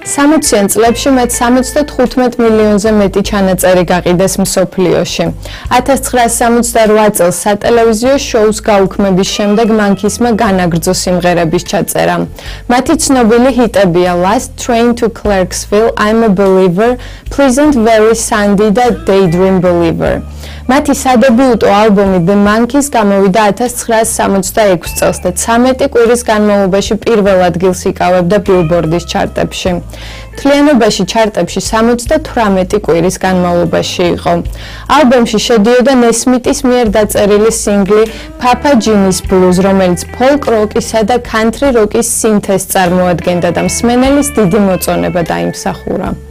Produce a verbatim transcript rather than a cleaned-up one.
სამოციან წლებში მეტ სამოცდათხუთმეტ მილიონზე მეტი ჩანაწერი გაყიდეს მსოფლიოში. ათას ცხრაასი სამოცდარვა წელს სატელევიზიო შოუს გაუქმების შემდეგ მანქისმა განაგრძო სიმღერების ჩაწერა. მათი ცნობილი ჰიტებია Last Train to Clarksville, I'm a Believer, Pleasant Valley Sandy და Daydream Believer. მათი სადებიუტო ალბომი The Monkeys გამოვიდა ათას ცხრაასი სამოცდაექვსი წელს და ცამეტი კვირის განმავლობაში პირველ ადგილს იკავებდა Billboard-ის ჩარტებში. მთლიანობაში ჩარტებში სამოცდათვრამეტი კვირის განმავლობაში იყო. ალბომში შედიოდა ნესმიტის მიერ დაწერილი სინგლი Papa Jimmy's Blues, რომელიც folk rock-ისა და country rock-ის სინთეზს წარმოადგენდა და მსმენელის დიდი მოწონება დაიმსახურა.